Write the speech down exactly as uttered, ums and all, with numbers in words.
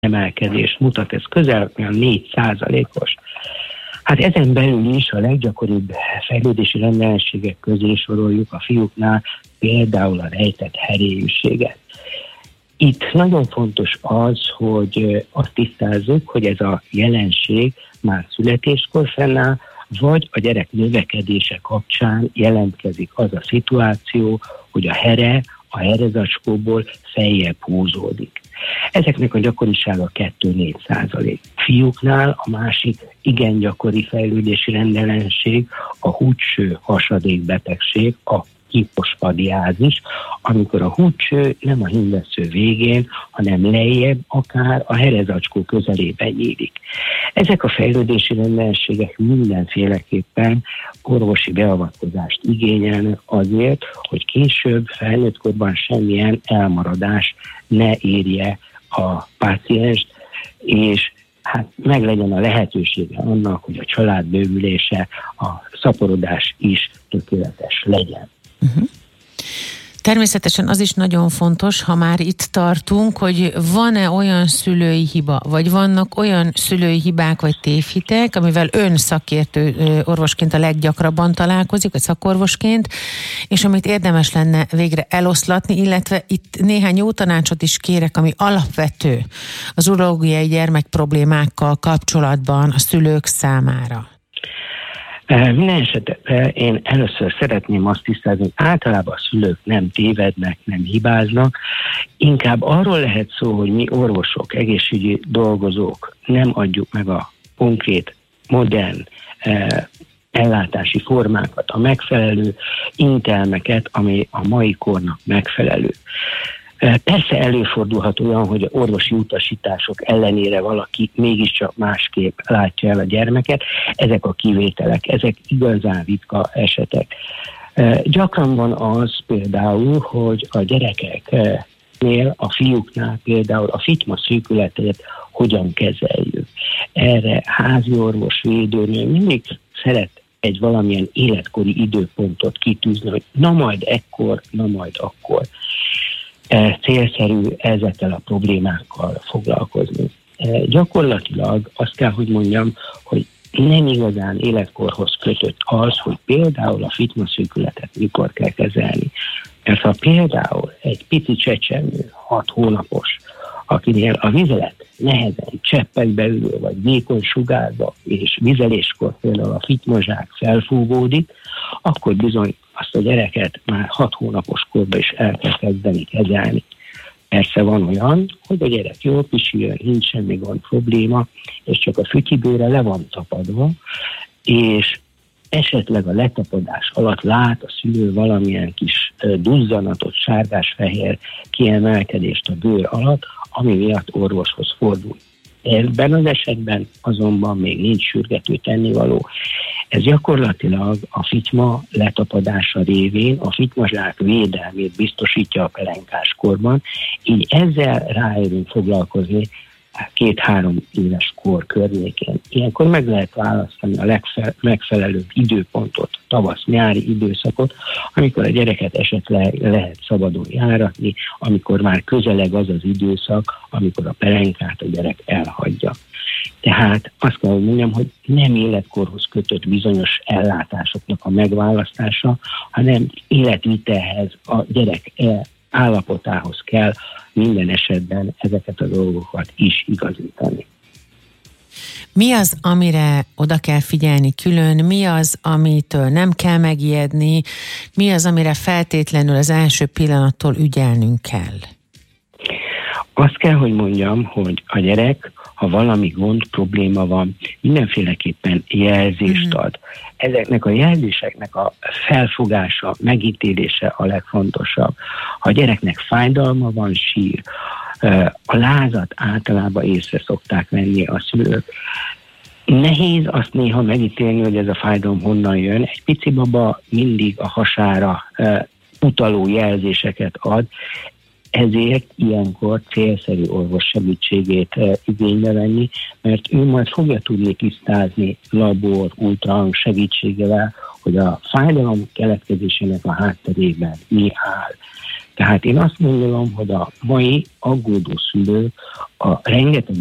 emelkedést mutat, ez közel olyan négy százalékos. Hát ezen belül is a leggyakoribb fejlődési rendellenségek közé soroljuk a fiúknál például a rejtett herélyűséget. Itt nagyon fontos az, hogy azt tisztázzuk, hogy ez a jelenség már születéskor fennáll, vagy a gyerek növekedése kapcsán jelentkezik az a szituáció, hogy a here a herezacskóból feljebb húzódik. Ezeknek a gyakorisága kettő-négy százalék. Fiúknál a másik igen gyakori fejlődési rendellendség a húdcső hasadékbetegség, a hipospadiázis, amikor a húdcső nem a hímvessző végén, hanem lejjebb, akár a herezacskó közelében nyílik. Ezek a fejlődési rendellenségek mindenféleképpen orvosi beavatkozást igényelnek azért, hogy később felnőttkorban semmilyen elmaradás ne érje a pácienst, és hát meglegyen a lehetősége annak, hogy a család bővülése, a szaporodás is tökéletes legyen. Uh-huh. Természetesen az is nagyon fontos, ha már itt tartunk, hogy van-e olyan szülői hiba, vagy vannak olyan szülői hibák, vagy tévhitek, amivel ön szakértő orvosként a leggyakrabban találkozik, vagy szakorvosként, és amit érdemes lenne végre eloszlatni, illetve itt néhány jó tanácsot is kérek, ami alapvető az urológiai gyermek problémákkal kapcsolatban a szülők számára. Minden esetben én először szeretném azt tisztázni, hogy általában a szülők nem tévednek, nem hibáznak. Inkább arról lehet szó, hogy mi orvosok, egészségügyi dolgozók nem adjuk meg a konkrét, modern eh, ellátási formákat, a megfelelő intelmeket, ami a mai kornak megfelelő. Persze előfordulhat olyan, hogy orvosi utasítások ellenére valaki mégiscsak másképp látja el a gyermeket. Ezek a kivételek, ezek igazán ritka esetek. Gyakran van az például, hogy a gyerekeknél, a fiúknál például a fitma szűkületét hogyan kezeljük. Erre házi orvos, védőnő mindig szeret egy valamilyen életkori időpontot kitűzni, hogy na majd ekkor, na majd akkor. Célszerű ezekkel a problémákkal foglalkozni. Gyakorlatilag azt kell, hogy mondjam, hogy nem igazán életkorhoz kötött az, hogy például a fitmaszűkületet mikor kell kezelni. Mert ha például egy pici csecsemő, hat hónapos, akinél a vizelet nehezen cseppekbe ül, vagy vékony sugárba, és vizeléskor például a fitmazsák felfúvódik, akkor bizony azt a gyereket már hat hónapos korban is el kell kezdeni kezelni. Persze van olyan, hogy a gyerek jól pisil, nincs semmi gond, probléma, és csak a fütyibőre le van tapadva, és esetleg a letapadás alatt lát a szülő valamilyen kis duzzanatot, sárgás-fehér kiemelkedést a bőr alatt, ami miatt orvoshoz fordul. Ebben az esetben azonban még nincs sürgető tennivaló. Ez gyakorlatilag a fityma letapadása révén a fitmazsák védelmét biztosítja a pelenkáskorban, így ezzel ráérünk foglalkozni két-három éves kor környékén. Ilyenkor meg lehet választani a legfe- megfelelőbb időpontot, tavasz-nyári időszakot, amikor a gyereket esetleg lehet szabadon járatni, amikor már közeleg az az időszak, amikor a pelenkát a gyerek elhagyja. Tehát azt kell, hogy mondjam, hogy nem életkorhoz kötött bizonyos ellátásoknak a megválasztása, hanem életvitelhez, a gyerek állapotához kell minden esetben ezeket a dolgokat is igazítani. Mi az, amire oda kell figyelni külön? Mi az, amitől nem kell megijedni? Mi az, amire feltétlenül az első pillanattól ügyelnünk kell? Azt kell, hogy mondjam, hogy a gyerek, ha valami gond, probléma van, mindenféleképpen jelzést ad. Ezeknek a jelzéseknek a felfogása, megítélése a legfontosabb. Ha a gyereknek fájdalma van, sír, a lázat általában észre szokták venni a szülők. Nehéz azt néha megítélni, hogy ez a fájdalom honnan jön. Egy pici baba mindig a hasára utaló jelzéseket ad. ezért ilyenkor célszerű orvos segítségét igénybe venni, mert ő majd fogja tudni tisztázni labor, ultrahang segítségével, hogy a fájdalom keletkezésének a hátterében mi áll. Tehát én azt gondolom, hogy a mai aggódó szülők a rengeteg